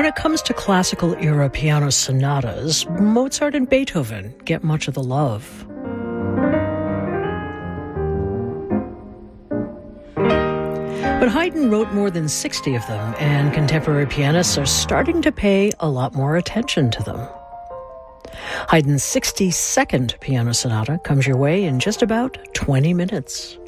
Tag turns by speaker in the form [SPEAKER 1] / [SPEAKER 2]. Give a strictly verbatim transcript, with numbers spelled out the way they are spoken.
[SPEAKER 1] When it comes to classical era piano sonatas, Mozart and Beethoven get much of the love. But Haydn wrote more than sixty of them, and contemporary pianists are starting to pay a lot more attention to them. Haydn's sixty-second piano sonata comes your way in just about twenty minutes.